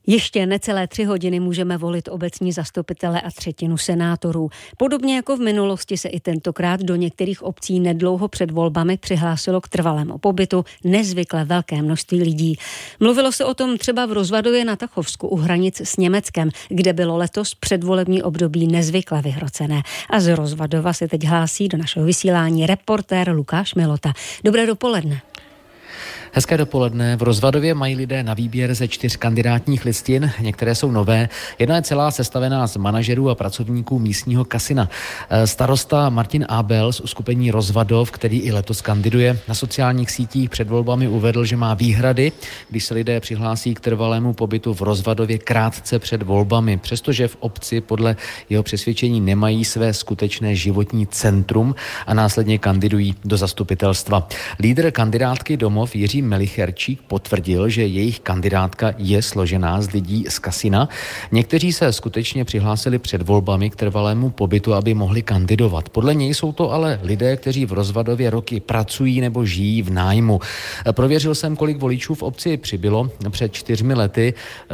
Ještě necelé 3 hodiny můžeme volit obecní zastupitele a 1/3 senátorů. Podobně jako v minulosti se i tentokrát do některých obcí nedlouho před volbami přihlásilo k trvalému pobytu nezvykle velké množství lidí. Mluvilo se o tom třeba v Rozvadově na Tachovsku u hranic s Německem, kde bylo letos předvolební období nezvykle vyhrocené. A z Rozvadova se teď hlásí do našeho vysílání reportér Lukáš Milota. Dobré dopoledne. Hezké dopoledne. V Rozvadově mají lidé na výběr ze 4 kandidátních listin, některé jsou nové. Jedna je celá sestavená z manažerů a pracovníků místního kasina. Starosta Martin Ábel z uskupení Rozvadov, který i letos kandiduje, na sociálních sítích před volbami uvedl, že má výhrady, když se lidé přihlásí k trvalému pobytu v Rozvadově krátce před volbami, přestože v obci podle jeho přesvědčení nemají své skutečné životní centrum a následně kandidují do zastupitelstva. Lídr kandidátky Domov Jiří Melicherčík potvrdil, že jejich kandidátka je složená z lidí z kasina. Někteří se skutečně přihlásili před volbami k trvalému pobytu, aby mohli kandidovat. Podle něj jsou to ale lidé, kteří v Rozvadově roky pracují nebo žijí v nájmu. Prověřil jsem, kolik voličů v obci přibylo. Před 4 lety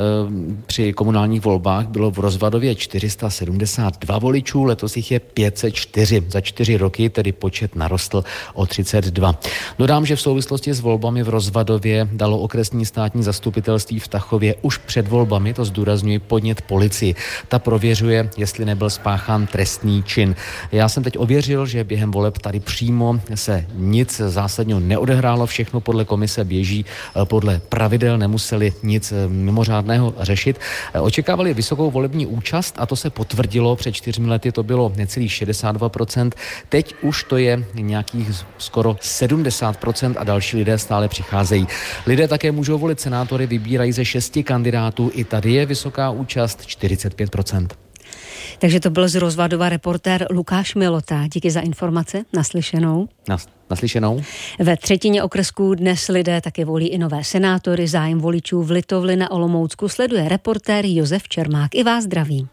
při komunálních volbách bylo v Rozvadově 472 voličů, letos jich je 504. Za 4 roky tedy počet narostl o 32. Dodám, že v souvislosti s volbami v Rozvadově dalo okresní státní zastupitelství v Tachově už před volbami, to zdůrazňuji, podnět policii. Ta prověřuje, jestli nebyl spáchán trestný čin. Já jsem teď ověřil, že během voleb tady přímo se nic zásadního neodehrálo, všechno podle komise běží podle pravidel, nemuseli nic mimořádného řešit. Očekávali vysokou volební účast a to se potvrdilo. Před 4 lety to bylo necelých 62%, teď už to je nějakých skoro 70% a další lidé stále přicházejí. Lidé také můžou volit senátory, vybírají ze 6 kandidátů, i tady je vysoká účast 45%. Takže to byl z Rozvadova reportér Lukáš Milota. Díky za informace, naslyšenou. Naslyšenou. Ve 1/3 okresků dnes lidé také volí i nové senátory. Zájem voličů v Litovli na Olomoucku sleduje reportér Josef Čermák. I vás zdraví.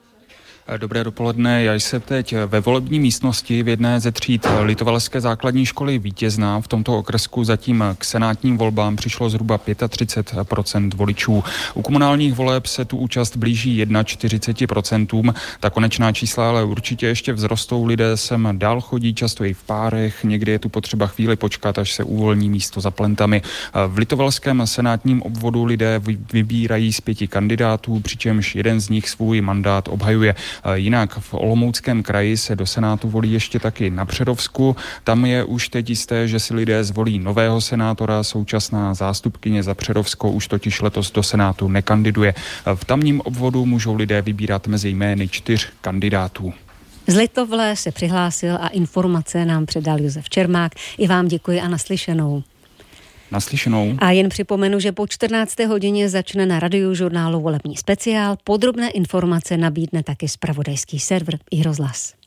Dobré dopoledne, já jsem teď ve volební místnosti v jedné ze tříd Litovelské základní školy Vítězná. V tomto okresku zatím k senátním volbám přišlo zhruba 35% voličů. U komunálních voleb se tu účast blíží 41%. Ta konečná čísla ale určitě ještě vzrostou. Lidé sem dál chodí, často i v párech. Někdy je tu potřeba chvíli počkat, až se uvolní místo za plentami. V Litovelském senátním obvodu lidé vybírají z 5 kandidátů, přičemž jeden z nich svůj mandát obhajuje. Jinak v Olomouckém kraji se do Senátu volí ještě taky na Přerovsku. Tam je už teď jisté, že si lidé zvolí nového senátora. Současná zástupkyně za Přerovsko už totiž letos do Senátu nekandiduje. V tamním obvodu můžou lidé vybírat mezi jmény 4 kandidátů. Z Litovle se přihlásil a informace nám předal Josef Čermák. I vám děkuji a naslyšenou. Naslyšenou. A jen připomenu, že po 14. hodině začne na Radiožurnálu volební speciál. Podrobné informace nabídne taky zpravodajský server iRozhlas.